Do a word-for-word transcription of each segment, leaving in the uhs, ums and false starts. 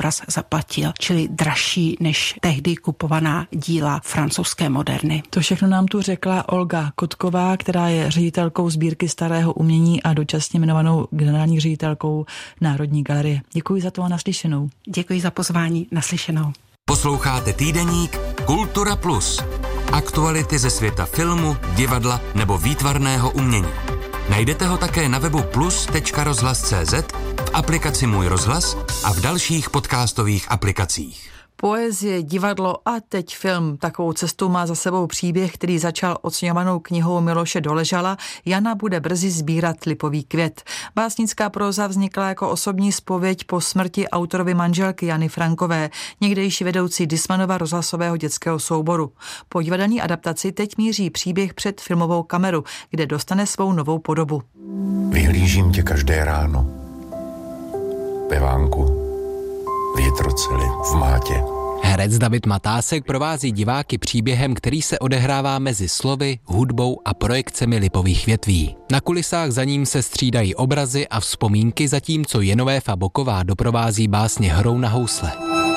obraz zaplatil, čili dražší než tehdy kupovaná díla francouzské moderny. To všechno nám tu řekla Olga Kotková, která je ředitelkou sbírky starého umění a dočasně jmenovanou generální ředitelkou Národní galerie. Děkuji za to a naslyšenou. Děkuji za pozvání, naslyšenou. Posloucháte týdeník Kultura Plus. Aktuality ze světa filmu, divadla nebo výtvarného umění. Najdete ho také na webu plus tečka rozhlas tečka cé zet, v aplikaci Můj rozhlas a v dalších podcastových aplikacích. Poezie, divadlo a teď film. Takovou cestu má za sebou příběh, který začal oceňovanou knihou Miloše Doležala. Jana bude brzy sbírat lipový květ. Básnická próza vznikla jako osobní zpověď po smrti autorovy manželky Jany Frankové, někdejší vedoucí Dismanova rozhlasového dětského souboru. Po divadelní adaptaci teď míří příběh před filmovou kameru, kde dostane svou novou podobu. Vyhlížím tě každé ráno. Ve vánku. Větrocely v mátě. Herec David Matásek provází diváky příběhem, který se odehrává mezi slovy, hudbou a projekcemi lipových větví. Na kulisách za ním se střídají obrazy a vzpomínky, zatímco Jenovéfa Boková doprovází básně hrou na housle.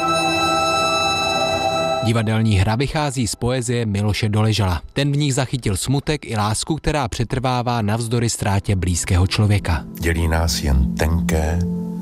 Divadelní hra vychází z poezie Miloše Doležala. Ten v ní zachytil smutek i lásku, která přetrvává navzdory ztrátě blízkého člověka. Dělí nás jen tenké,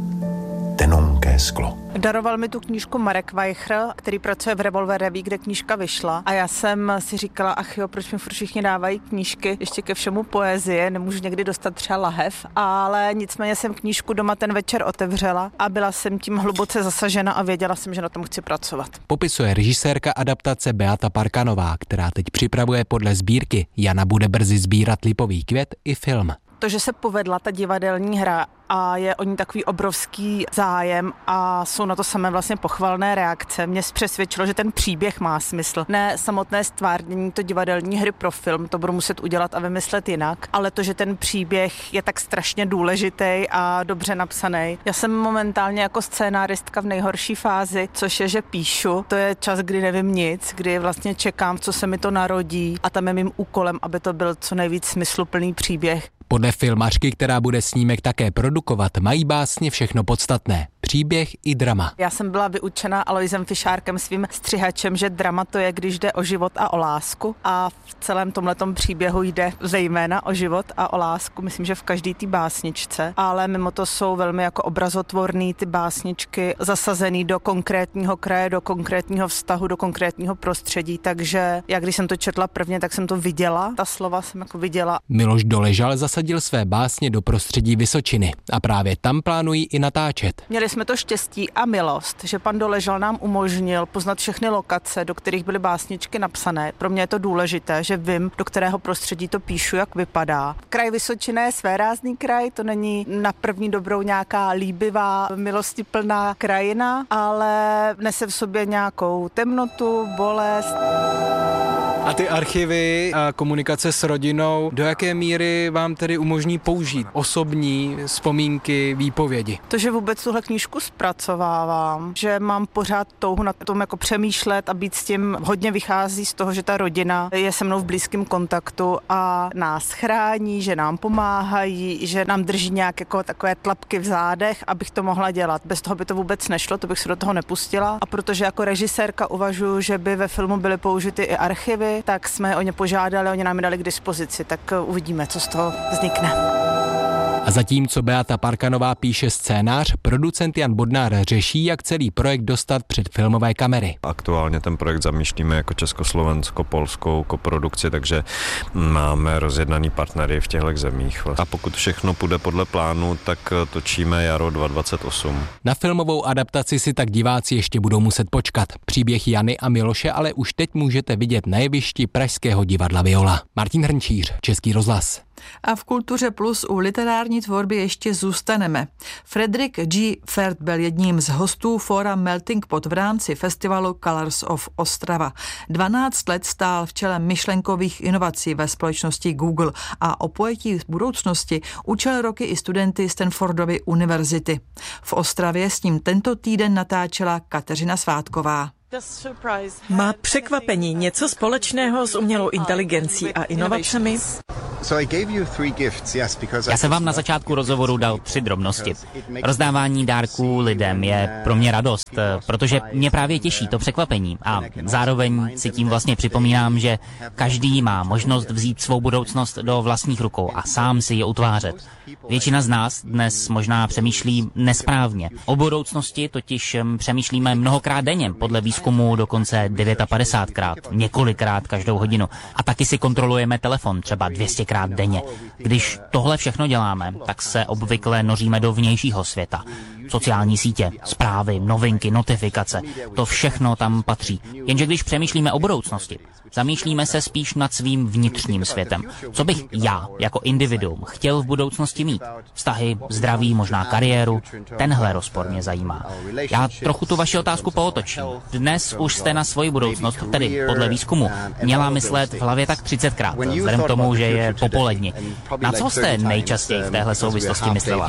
tenonké sklo. Daroval mi tu knížku Marek Weicher, který pracuje v Revolver Revue, kde knížka vyšla. A já jsem si říkala, ach jo, proč mi furt všichni dávají knížky, ještě ke všemu poezie, nemůžu někdy dostat třeba lahev, ale nicméně jsem knížku doma ten večer otevřela a byla jsem tím hluboce zasažena a věděla jsem, že na tom chci pracovat. Popisuje režisérka adaptace Beata Parkanová, která teď připravuje podle sbírky Jana bude brzy sbírat lipový květ i film. To, že se povedla ta divadelní hra a je o ní takový obrovský zájem a jsou na to samé vlastně pochvalné reakce, mě přesvědčilo, že ten příběh má smysl. Ne samotné stvárnění to divadelní hry pro film, to budu muset udělat a vymyslet jinak, ale to, že ten příběh je tak strašně důležitý a dobře napsaný. Já jsem momentálně jako scénáristka v nejhorší fázi, což je, že píšu. To je čas, kdy nevím nic, kdy vlastně čekám, co se mi to narodí a tam je mým úkolem, aby to byl co nejvíc smysluplný příběh. Podle filmařky, která bude snímek také produkovat, mají básně všechno podstatné. Příběh i drama. Já jsem byla vyučena Aloisem Fišárkem, svým střihačem, že drama to je, když jde o život a o lásku. A v celém tomhletom příběhu jde zejména o život a o lásku. Myslím, že v každý té básničce. Ale mimo to jsou velmi jako obrazotvorný ty básničky, zasazený do konkrétního kraje, do konkrétního vztahu, do konkrétního prostředí. Takže jak když jsem to četla prvně, tak jsem to viděla. Ta slova jsem jako viděla. Miloš Doležal zasadil své básně do prostředí Vysočiny a právě tam plánují i natáčet. Měli jsme to štěstí a milost, že pan Doležal nám umožnil poznat všechny lokace, do kterých byly básničky napsané. Pro mě je to důležité, že vím, do kterého prostředí to píšu, jak vypadá. Kraj Vysočina je svérázný kraj, to není na první dobrou nějaká líbivá, milostiplná krajina, ale nese v sobě nějakou temnotu, bolest. A ty archivy a komunikace s rodinou, do jaké míry vám tedy umožní použít osobní vzpomínky, výpovědi? To, že vůbec tuhle knížku zpracovávám, že mám pořád touhu na tom jako přemýšlet a být s tím, hodně vychází z toho, že ta rodina je se mnou v blízkém kontaktu a nás chrání, že nám pomáhají, že nám drží nějak jako takové tlapky v zádech, abych to mohla dělat. Bez toho by to vůbec nešlo, to bych se do toho nepustila. A protože jako režisérka uvažuji, že by ve filmu byly použity i archivy, tak jsme o ně požádali, oni nám je dali k dispozici, tak uvidíme, co z toho vznikne. A zatímco Beata Parkanová píše scénář, producent Jan Bodnár řeší, jak celý projekt dostat před filmové kamery. Aktuálně ten projekt zamýšlíme jako československo-polskou koprodukci, takže máme rozjednaný partnery v těchto zemích. A pokud všechno půjde podle plánu, tak točíme jaro dva tisíce dvacet osm. Na filmovou adaptaci si tak diváci ještě budou muset počkat. Příběh Jany a Miloše ale už teď můžete vidět na jevišti Pražského divadla Viola. Martin Hrnčíř, Český rozhlas. A v Kultuře Plus u literární tvorby ještě zůstaneme. Frederick G. Ferd byl jedním z hostů fóra Melting Pot v rámci festivalu Colors of Ostrava. dvanáct let stál v čele myšlenkových inovací ve společnosti Google a o pojetí budoucnosti učil roky i studenty Stanfordovy univerzity. V Ostravě s ním tento týden natáčela Kateřina Svátková. Má překvapení něco společného s umělou inteligencí a inovacemi? Já jsem vám na začátku rozhovoru dal tři drobnosti. Rozdávání dárků lidem je pro mě radost, protože mě právě těší to překvapení a zároveň si tím vlastně připomínám, že každý má možnost vzít svou budoucnost do vlastních rukou a sám si je utvářet. Většina z nás dnes možná přemýšlí nesprávně. O budoucnosti totiž přemýšlíme mnohokrát denně, podle výzkumu dokonce padesátkrát, několikrát každou hodinu. A taky si kontrolujeme telefon třeba dvě stě krát denně. Když tohle všechno děláme, tak se obvykle noříme do vnějšího světa. Sociální sítě, zprávy, novinky, notifikace, to všechno tam patří. Jenže když přemýšlíme o budoucnosti, zamýšlíme se spíš nad svým vnitřním světem. Co bych já, jako individuum, chtěl v budoucnosti mít? Vztahy, zdraví, možná kariéru? Tenhle rozpor mě zajímá. Já trochu tu vaši otázku pootočím. Dnes už jste na svoji budoucnost, tedy podle výzkumu, měla myslet v hlavě tak třicetkrát, vzhledem k tomu, že je popoledni. Na co jste nejčastěji v téhle souvislosti myslela?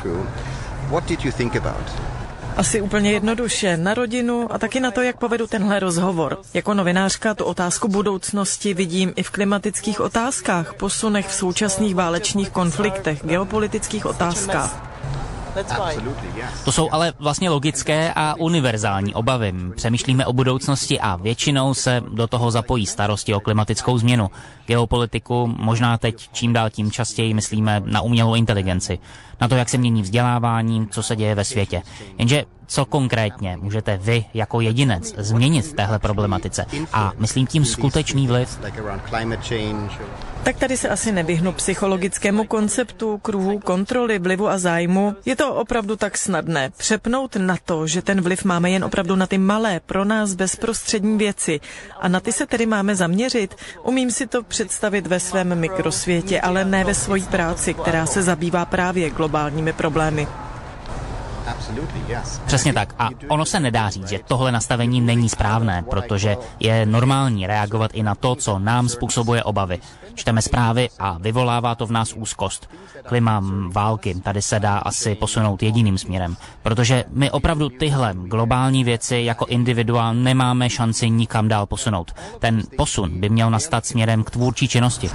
Asi úplně jednoduše na rodinu a taky na to, jak povedu tenhle rozhovor. Jako novinářka tu otázku budoucnosti vidím i v klimatických otázkách, posunech v současných válečných konfliktech, geopolitických otázkách. To jsou ale vlastně logické a univerzální obavy. Přemýšlíme o budoucnosti a většinou se do toho zapojí starosti o klimatickou změnu. Geopolitiku možná teď čím dál tím častěji myslíme na umělou inteligenci. Na to, jak se mění vzdělávání, co se děje ve světě. Jenže co konkrétně můžete vy jako jedinec změnit v téhle problematice? A myslím tím skutečný vliv. Tak tady se asi nevyhnu psychologickému konceptu kruhu kontroly, vlivu a zájmu. Je to opravdu tak snadné přepnout na to, že ten vliv máme jen opravdu na ty malé, pro nás bezprostřední věci. A na ty se tedy máme zaměřit. Umím si to představit ve svém mikrosvětě, ale ne ve svojí práci, která se zabývá právě globálními problémy. Přesně tak. A ono se nedá říct, že tohle nastavení není správné, protože je normální reagovat i na to, co nám způsobuje obavy. Čteme zprávy a vyvolává to v nás úzkost. Klima, války, tady se dá asi posunout jediným směrem, protože my opravdu tyhle globální věci jako individuál nemáme šanci nikam dál posunout. Ten posun by měl nastat směrem k tvůrčí činnosti.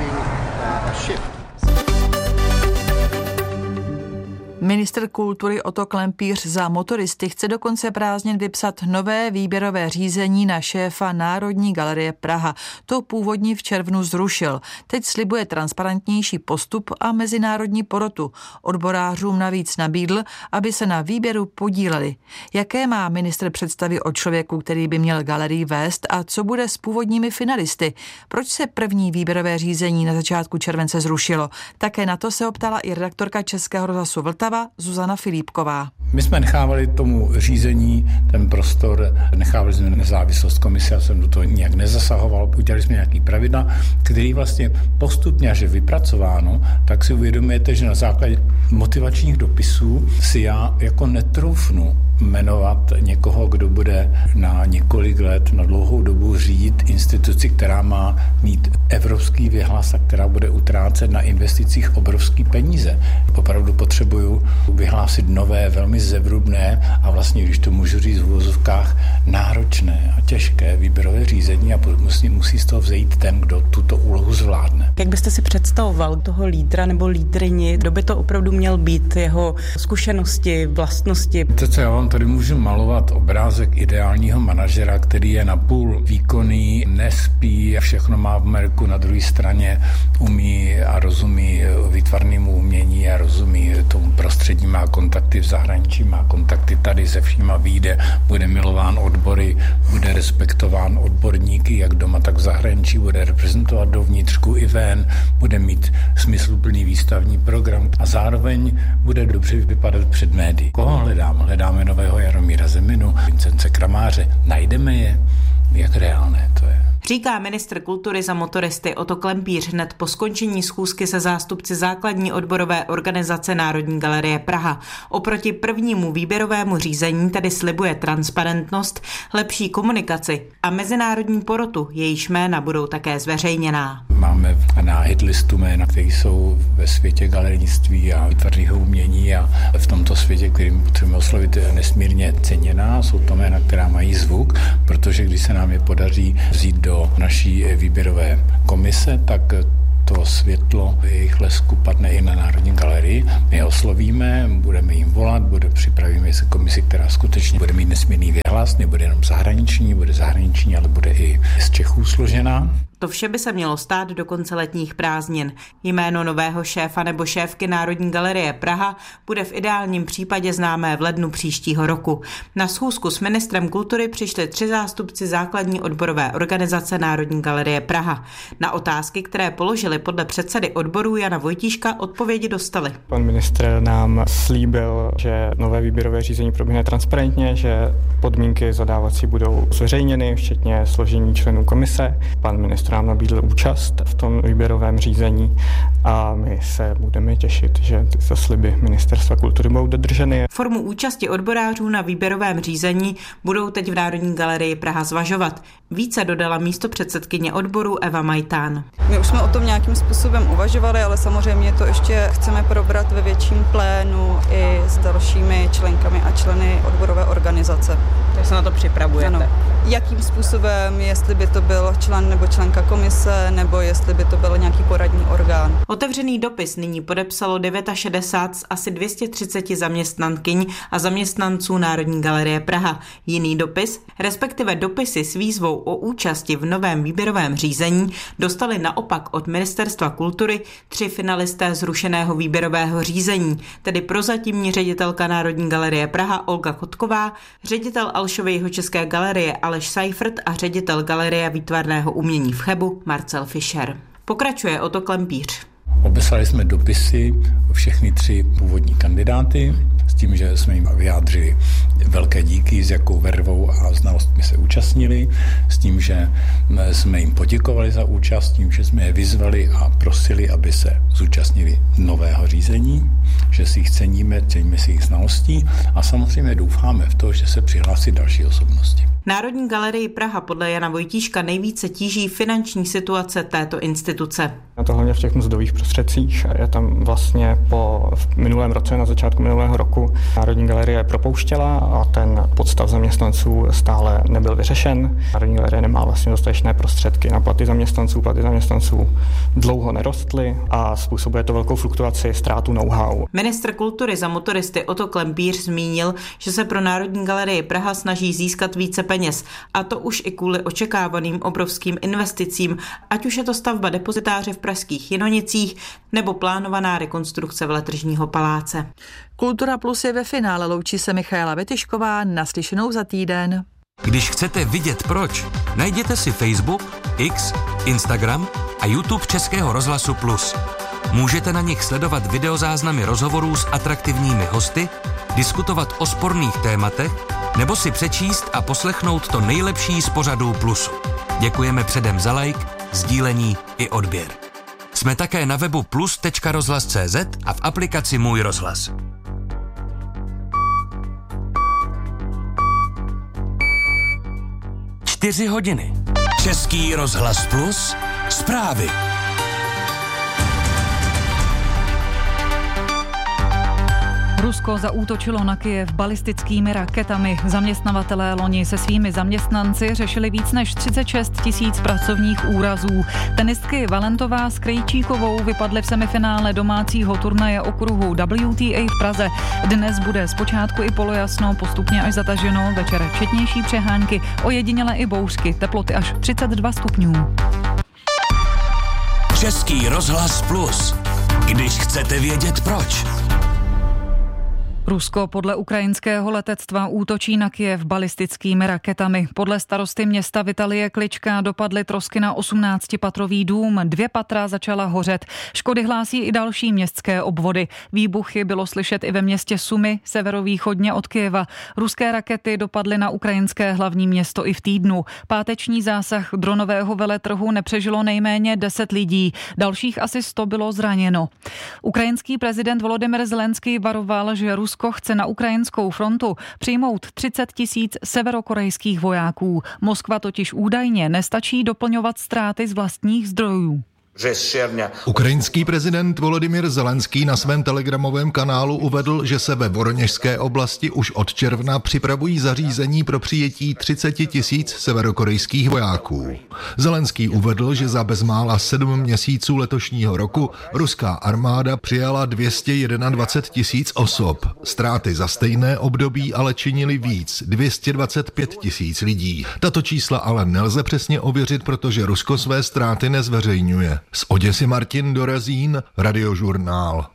Ministr kultury Otto Klempíř za motoristy chce do konce prázdnin vypsat nové výběrové řízení na šéfa Národní galerie Praha. To původně v červnu zrušil. Teď slibuje transparentnější postup a mezinárodní porotu. Odborářům navíc nabídl, aby se na výběru podíleli. Jaké má ministr představy o člověku, který by měl galerii vést a co bude s původními finalisty? Proč se první výběrové řízení na začátku července zrušilo? Také na to se optala i redaktorka Českého rozhlasu Vltava Zuzana Filipková. My jsme nechávali tomu řízení ten prostor, nechávali jsme nezávislost komise, já jsem do toho nijak nezasahoval, udělali jsme nějaký pravidla, který vlastně postupně, až je vypracováno, tak si uvědomujete, že na základě motivačních dopisů si já jako netroufnu jmenovat někoho, kdo bude na několik let, na dlouhou dobu řídit instituci, která má mít evropský vyhlas a která bude utrácet na investicích obrovský peníze. Opravdu potřebuju vyhlásit nové, velmi zevrubné a vlastně, když to můžu říct v uvozovkách, náročné a těžké výběrové řízení a musí, musí z toho vzejít ten, kdo tuto úlohu zvládne. Jak byste si představoval toho lídra nebo lídryni, kdo by to opravdu měl být, jeho zkušenosti, vlastnosti? To, co já vám tady můžu malovat obrázek ideálního manažera, který je napůl výkonný, nespí, všechno má v merku, na druhé straně umí a rozumí výtvarnému umění a rozumí tomu prostředí, má kontakty v zahraničí, má kontakty tady se všíma vyjde, bude milován odbory, bude respektován odborníky, jak doma, tak v zahraničí, bude reprezentovat dovnitřku i ven, bude mít smysluplný výstavní program a zároveň bude dobře vypadat před médií. Koho hledám? Hledáme nového Jaromíra Zeminu, Vincence Kramáře. Najdeme je? Jak reálné to je? Říká ministr kultury za motoristy Otto Klempíř hned po skončení schůzky se zástupci základní odborové organizace Národní galerie Praha. Oproti prvnímu výběrovému řízení tedy slibuje transparentnost, lepší komunikaci a mezinárodní porotu, jejíž jména budou také zveřejněná. Mám máme na hitlistu jména, které jsou ve světě galerijnictví a výtvarného umění a v tomto světě, kterým potřebujeme oslovit, je nesmírně ceněná. Jsou to jména, která mají zvuk, protože když se nám je podaří vzít do naší výběrové komise, tak to světlo jejich lesku padne i na Národní galerii. My je oslovíme, budeme jim volat, bude, připravíme se komisi, která skutečně bude mít nesmírný věhlas, nebude jenom zahraniční, bude zahraniční, ale bude i z Čechů složená. To vše by se mělo stát do konce letních prázdnin. Jméno nového šéfa nebo šéfky Národní galerie Praha bude v ideálním případě známé v lednu příštího roku. Na schůzku s ministrem kultury přišli tři zástupci základní odborové organizace Národní galerie Praha. Na otázky, které položili podle předsedy odborů Jana Vojtíška, odpovědi dostali. Pan ministr nám slíbil, že nové výběrové řízení proběhne transparentně, že podmínky zadávací budou zveřejněny, včetně složení členů komise. Pan ministr nám nabídl účast v tom výběrovém řízení a my se budeme těšit, že ty sliby Ministerstva kultury budou dodrženy. Formu účasti odborářů na výběrovém řízení budou teď v Národní galerii Praha zvažovat. Více dodala místopředsedkyně odboru Eva Majtán. My už jsme o tom nějakým způsobem uvažovali, ale samozřejmě to ještě chceme probrat ve větším plénu i s dalšími členkami a členy odborové organizace. Tak se na to připravujete? Ano. Jakým způsobem, jestli by to byl člen nebo členka komise, nebo jestli by to byl nějaký poradní orgán. Otevřený dopis nyní podepsalo šedesát devět z asi dvě stě třicet zaměstnankyň a zaměstnanců Národní galerie Praha. Jiný dopis, respektive dopisy s výzvou o účasti v novém výběrovém řízení, dostali naopak od Ministerstva kultury tři finalisté zrušeného výběrového řízení, tedy prozatímní ředitelka Národní galerie Praha Olga Kotková, ředitel Alšovy jihočeské galerie Aleš Seifert a ředitel Galerie výtvarného umění v Chebu Marcel Fischer. Pokračuje Otto Klempíř. Obeslali jsme dopisy všechny tři původní kandidáty s tím, že jsme jim vyjádřili velké díky, s jakou vervou a znalostmi se účastnili, s tím, že jsme jim poděkovali za účast, tím, že jsme je vyzvali a prosili, aby se zúčastnili nového řízení, že si jich ceníme, ceníme si jich znalostí a samozřejmě doufáme v to, že se přihlásí další osobnosti. Národní galerii Praha podle Jana Vojtíška nejvíce tíží finanční situace této instituce. Na to hlavně v těch mzdových prostředcích. Je tam vlastně po v minulém roce, na začátku minulého roku, Národní galerie propouštěla a ten podstav zaměstnanců stále nebyl vyřešen. Národní galerie nemá vlastně dostatečné prostředky na platy zaměstnanců, platy zaměstnanců dlouho nerostly a způsobuje to velkou fluktuaci, ztrátu know-how. Ministr kultury za motoristy Otto Klempíř zmínil, že se pro Národní galerii Praha snaží získat více peněz, a to už i kvůli očekávaným obrovským investicím, ať už je to stavba depozitáře v pražských Jinonicích nebo plánovaná rekonstrukce Veletržního paláce. Kultura Plus je ve finále, loučí se Michaela Vetyšková, naslyšenou za týden. Když chcete vidět proč, najděte si Facebook, X, Instagram a YouTube Českého rozhlasu Plus. Můžete na nich sledovat videozáznamy rozhovorů s atraktivními hosty, diskutovat o sporných tématech nebo si přečíst a poslechnout to nejlepší z pořadů Plusu. Děkujeme předem za like, sdílení i odběr. Jsme také na webu plus tečka rozhlas tečka cé zet a v aplikaci Můj rozhlas. Čtyři hodiny. Český rozhlas Plus. Zprávy. Rusko zaútočilo na Kyjev balistickými raketami. Zaměstnavatelé loni se svými zaměstnanci řešili víc než třicet šest tisíc pracovních úrazů. Tenistky Valentová s Krejčíkovou vypadly v semifinále domácího turnaje okruhu W T A v Praze. Dnes bude zpočátku i polojasno, postupně až zataženo, večer četnější přehánky, ojediněle i bouřky, teploty až třicet dva stupňů. Český rozhlas Plus. Když chcete vědět proč. Rusko podle ukrajinského letectva útočí na Kyjev balistickými raketami. Podle starosty města Vitalie Klička dopadly trosky na osmnáctipatrový dům. Dvě patra začala hořet. Škody hlásí i další městské obvody. Výbuchy bylo slyšet i ve městě Sumy, severovýchodně od Kyjeva. Ruské rakety dopadly na ukrajinské hlavní město i v týdnu. Páteční zásah dronového veletrhu nepřežilo nejméně deset lidí. Dalších asi sto bylo zraněno. Ukrajinský prezident Volodymyr Zelenský varoval, že Rusko Rusko chce na ukrajinskou frontu přijmout třicet tisíc severokorejských vojáků. Moskva totiž údajně nestačí doplňovat ztráty z vlastních zdrojů. Ukrajinský prezident Volodymyr Zelenský na svém telegramovém kanálu uvedl, že se ve Voroněžské oblasti už od června připravují zařízení pro přijetí třicet tisíc severokorejských vojáků. Zelenský uvedl, že za bezmála sedm měsíců letošního roku ruská armáda přijala dvě stě dvacet jedna tisíc osob. Ztráty za stejné období ale činily víc, dvě stě dvacet pět tisíc lidí. Tato čísla ale nelze přesně ověřit, protože Rusko své ztráty nezveřejňuje. Z Oděsy Martin Dorazín, Radiožurnál.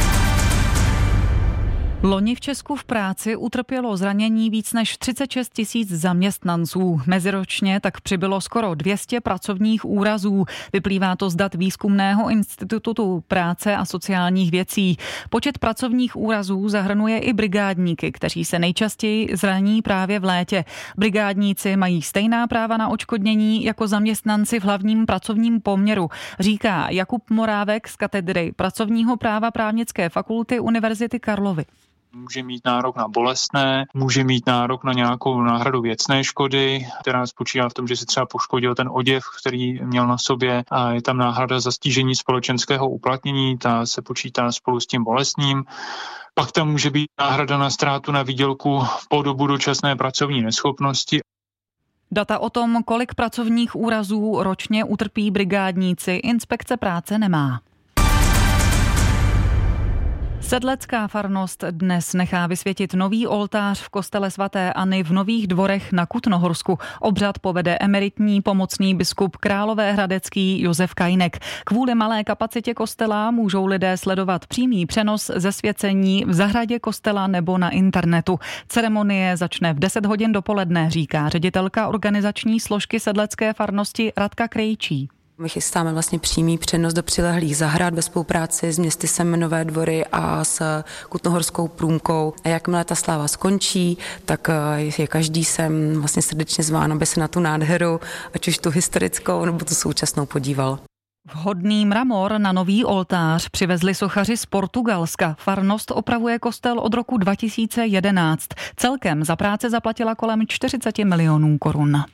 Loni v Česku v práci utrpělo zranění víc než třicet šest tisíc zaměstnanců. Meziročně tak přibylo skoro dvě stě pracovních úrazů. Vyplývá to z dat Výzkumného institutu práce a sociálních věcí. Počet pracovních úrazů zahrnuje i brigádníky, kteří se nejčastěji zraní právě v létě. Brigádníci mají stejná práva na odškodnění jako zaměstnanci v hlavním pracovním poměru, říká Jakub Morávek z katedry pracovního práva Právnické fakulty Univerzity Karlovy. Může mít nárok na bolestné, může mít nárok na nějakou náhradu věcné škody, která spočívá v tom, že si třeba poškodil ten oděv, který měl na sobě, a je tam náhrada za stížení společenského uplatnění, ta se počítá spolu s tím bolestným. Pak tam může být náhrada na ztrátu na výdělku po dobu dočasné pracovní neschopnosti. Data o tom, kolik pracovních úrazů ročně utrpí brigádníci, inspekce práce nemá. Sedlecká farnost dnes nechá vysvětit nový oltář v kostele svaté Anny v Nových Dvorech na Kutnohorsku. Obřad povede emeritní pomocný biskup královéhradecký Josef Kajnek. Kvůli malé kapacitě kostela můžou lidé sledovat přímý přenos ze svěcení v zahradě kostela nebo na internetu. Ceremonie začne v deset hodin dopoledne, říká ředitelka organizační složky sedlecké farnosti Radka Krejčí. My chystáme vlastně přímý přenos do přilehlých zahrad ve spolupráci s městy Semenové Dvory a s Kutnohorskou průmkou. A jakmile ta sláva skončí, tak je každý sem vlastně srdečně zván, aby se na tu nádheru, ať už tu historickou nebo tu současnou, podíval. Vhodný mramor na nový oltář přivezli sochaři z Portugalska. Farnost opravuje kostel od roku dva tisíce jedenáct. Celkem za práce zaplatila kolem čtyřicet milionů korun.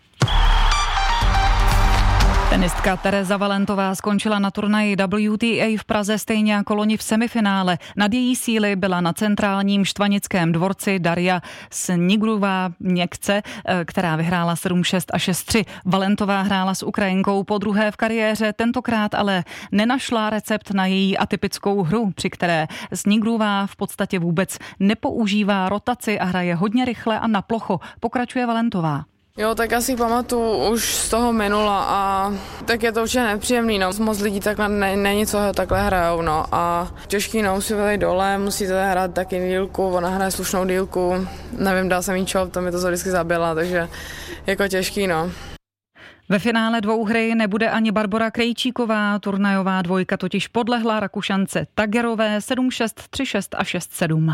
Tenistka Tereza Valentová skončila na turnaji W T A v Praze stejně jako loni v semifinále. Nad její síly byla na centrálním Štvanickém dvorci Daria Snigrová Měkce, která vyhrála sedm šest a šest tři. Valentová hrála s Ukrajinkou po druhé v kariéře, tentokrát ale nenašla recept na její atypickou hru, při které Snigrová v podstatě vůbec nepoužívá rotaci a hraje hodně rychle a na plocho. Pokračuje Valentová. Jo, tak já si pamatuju už z toho minula a tak je to určitě nepříjemný, no. Moc lidí takhle ne, není co takhle hrajou, no. A těžký, no, musí vylej dole, musíte hrát taky dílku, ona hraje slušnou dílku, nevím, dá se mi čop, to mi to vždycky zabila, takže jako těžký, no. Ve finále dvou hry nebude ani Barbora Krejčíková, turnajová dvojka totiž podlehla Rakušance Tagerové sedm šest, tři šest a šest sedm.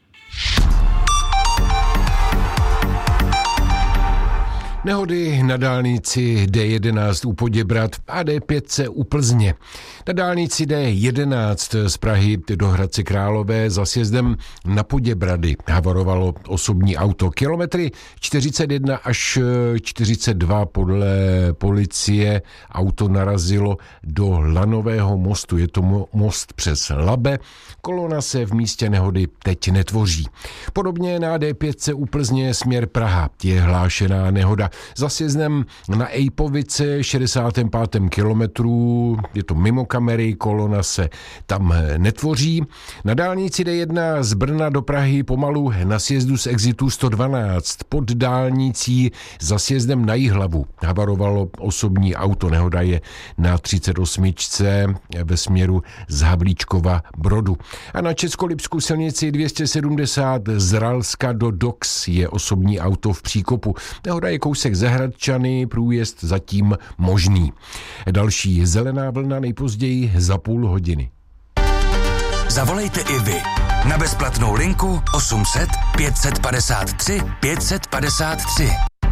Nehody na dálnici D jedenáct u Poděbrad a D pět u Plzně. Na dálnici D jedenáct z Prahy do Hradce Králové za sjezdem na Poděbrady havarovalo osobní auto. Kilometry čtyřicet jedna až čtyřicet dva podle policie auto narazilo do Lanového mostu. Je to most přes Labe. Kolona se v místě nehody teď netvoří. Podobně na D pět u Plzně směr Praha je hlášená nehoda. Za sjezdem na Ejpovice šedesátém pátém kilometru, je to mimo kamery, kolona se tam netvoří. Na dálnici D jedna z Brna do Prahy pomalu na sjezdu z exitu sto dvanáct pod dálnicí za sjezdem na Jihlavu havarovalo osobní auto. Nehoda je na třicet osm ve směru z Havlíčkova Brodu. A na Českolipsku silnici dvě stě sedmdesát z Ralska do Dox je osobní auto v příkopu. Nehoda je kousek ze Hradčany, průjezd zatím možný. Další zelená vlna nejpozději za půl hodiny. Zavolejte i vy na bezplatnou linku osm set pět set padesát tři pět set padesát tři.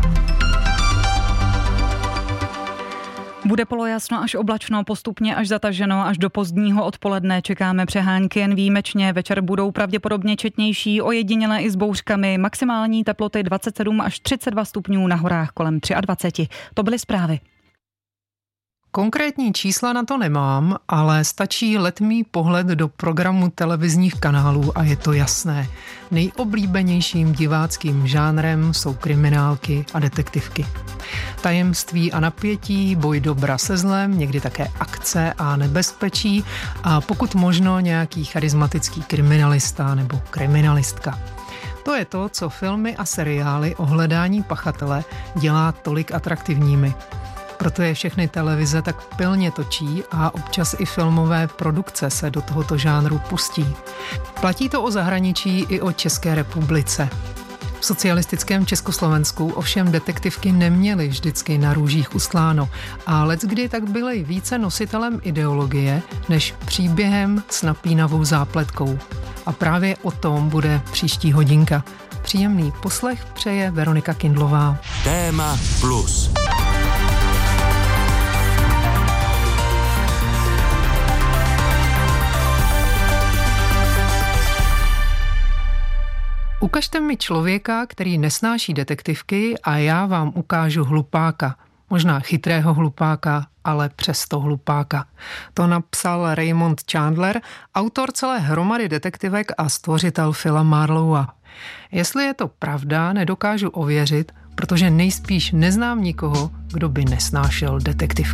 Bude polojasno až oblačno, postupně až zataženo, až do pozdního odpoledne čekáme přehánky jen výjimečně. Večer budou pravděpodobně četnější, ojedinělé i s bouřkami. Maximální teploty dvacet sedm až třicet dva stupňů, na horách kolem dvacet tři. To byly zprávy. Konkrétní čísla na to nemám, ale stačí letmý pohled do programu televizních kanálů a je to jasné. Nejoblíbenějším diváckým žánrem jsou kriminálky a detektivky. Tajemství a napětí, boj dobra se zlem, někdy také akce a nebezpečí a pokud možno nějaký charismatický kriminalista nebo kriminalistka. To je to, co filmy a seriály o hledání pachatele dělá tolik atraktivními. Proto je všechny televize tak pilně točí a občas i filmové produkce se do tohoto žánru pustí. Platí to o zahraničí i o České republice. V socialistickém Československu ovšem detektivky neměly vždycky na růžích ustláno a leckdy tak byly více nositelem ideologie než příběhem s napínavou zápletkou. A právě o tom bude příští hodinka. Příjemný poslech přeje Veronika Kindlová. Téma plus. Ukažte mi člověka, který nesnáší detektivky a já vám ukážu hlupáka. Možná chytrého hlupáka, ale přesto hlupáka. To napsal Raymond Chandler, autor celé hromady detektivek a stvořitel Phila Marlowa. Jestli je to pravda, nedokážu ověřit, protože nejspíš neznám nikoho, kdo by nesnášel detektivky.